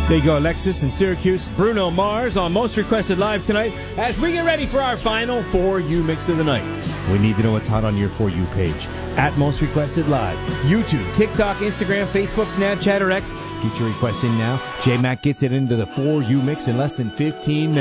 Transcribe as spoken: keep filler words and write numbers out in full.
There you go, Alexis in Syracuse. Bruno Mars on Most Requested Live tonight as we get ready for our final For You Mix of the night. We need to know what's hot on your For You page. At Most Requested Live. YouTube, TikTok, Instagram, Facebook, Snapchat, or X. Get your request in now. J-Mac gets it into the For You Mix in less than fifteen minutes.